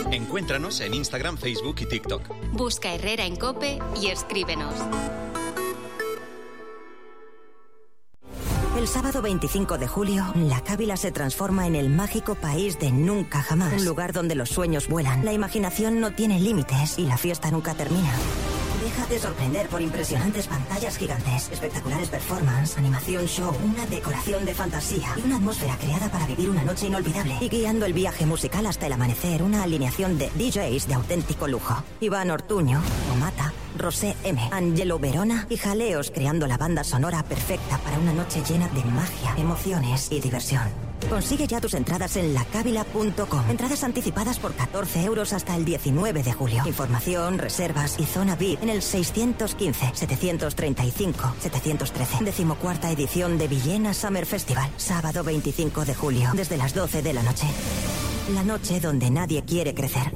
Encuéntranos en Instagram, Facebook y TikTok. Busca Herrera en COPE y escríbenos. El sábado 25 de julio, La Cávila se transforma en el mágico país de nunca jamás. Un lugar donde los sueños vuelan, la imaginación no tiene límites y la fiesta nunca termina. Déjate sorprender por impresionantes pantallas gigantes, espectaculares performances, animación show, una decoración de fantasía y una atmósfera creada para vivir una noche inolvidable. Y guiando el viaje musical hasta el amanecer, una alineación de DJs de auténtico lujo. Iván Ortuño, Omata, Rosé M, Angelo Verona y Jaleos, creando la banda sonora perfecta para una noche llena de magia, emociones y diversión. Consigue ya tus entradas en lacavila.com. Entradas anticipadas por 14 euros hasta el 19 de julio. Información, reservas y zona VIP en el 615-735-713. 14ª edición de Villena Summer Festival. Sábado 25 de julio, desde las 12 de la noche. La noche donde nadie quiere crecer.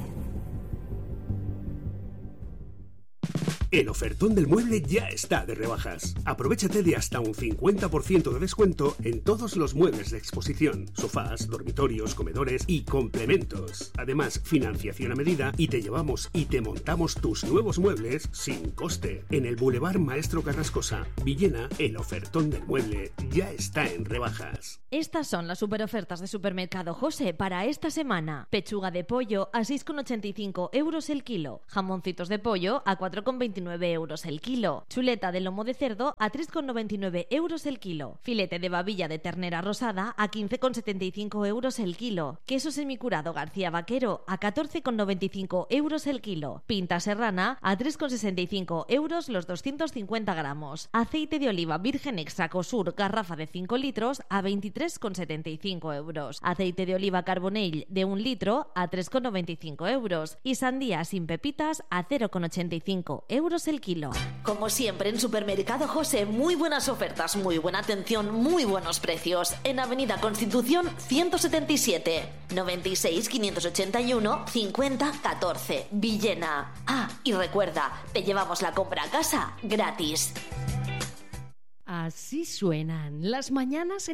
El ofertón del mueble ya está de rebajas. Aprovechate de hasta un 50% de descuento en todos los muebles de exposición, sofás, dormitorios, comedores y complementos. Además, financiación a medida y te llevamos y te montamos tus nuevos muebles sin coste. En el Boulevard Maestro Carrascosa, Villena, el ofertón del mueble ya está en rebajas. Estas son las superofertas de Supermercado José para esta semana. Pechuga de pollo a 6,85 euros el kilo. Jamoncitos de pollo a 4,29 euros el kilo. Chuleta de lomo de cerdo a 3,99 euros el kilo. Filete de babilla de ternera rosada a 15,75 euros el kilo. Queso semicurado García Vaquero a 14,95 euros el kilo. Pinta serrana a 3,65 euros los 250 gramos. Aceite de oliva virgen extra Cosur garrafa de 5 litros a 23,75 euros. Aceite de oliva Carbonell de 1 litro a 3,95 euros. Y sandía sin pepitas a 0,85 euros el kilo. Como siempre en Supermercado José, muy buenas ofertas, muy buena atención, muy buenos precios. En Avenida Constitución 177, 96 581 50 14, Villena. Ah, y recuerda, te llevamos la compra a casa gratis. Así suenan las mañanas en